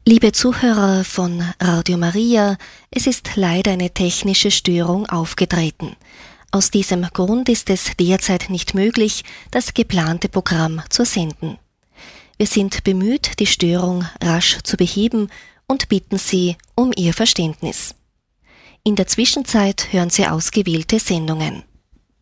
Liebe Zuhörer von Radio Maria, es ist leider eine technische Störung aufgetreten. Aus diesem Grund ist es derzeit nicht möglich, das geplante Programm zu senden. Wir sind bemüht, die Störung rasch zu beheben und bitten Sie um Ihr Verständnis. In der Zwischenzeit hören Sie ausgewählte Sendungen.